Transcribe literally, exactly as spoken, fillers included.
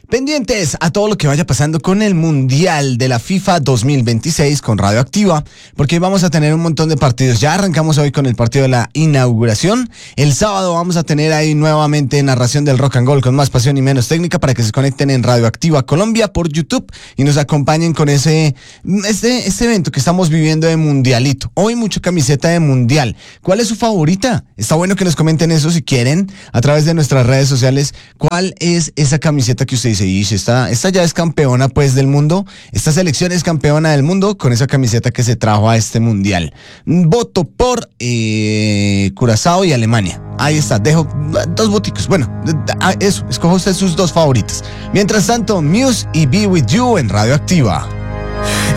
Pendientes a todo lo que vaya pasando con el Mundial de la FIFA dos mil veintiséis con Radioactiva, porque hoy vamos a tener un montón de partidos. Ya arrancamos hoy con el partido de la inauguración. El sábado vamos a tener ahí nuevamente narración del Rock and Gold con más pasión y menos técnica para que se conecten en Radioactiva Colombia por YouTube y nos acompañen con ese este, este evento que estamos viviendo de Mundialito. Hoy mucha camiseta de Mundial. ¿Cuál es su favorita? Está bueno que nos comenten eso si quieren a través de nuestras redes sociales. ¿Cuál es esa camiseta que usted dice? Y esta, esta ya es campeona pues del mundo, esta selección es campeona del mundo con esa camiseta que se trajo a este mundial. Voto por eh, Curazao y Alemania. Ahí está, dejo dos voticos. Bueno, eso, escoja usted sus dos favoritas. Mientras tanto, Muse y Be With You en Radioactiva.